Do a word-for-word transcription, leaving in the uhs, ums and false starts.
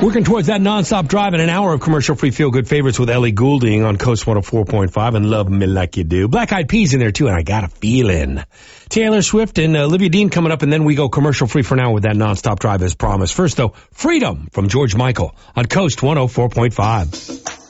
Working towards that nonstop drive in an hour of commercial-free feel-good favorites with Ellie Goulding on Coast one oh four point five and Love Me Like You Do. Black Eyed Peas in there, too, and I got a feeling. Taylor Swift and uh, Olivia Dean coming up, and then we go commercial-free for now with that nonstop drive as promised. First, though, Freedom from George Michael on Coast one oh four point five.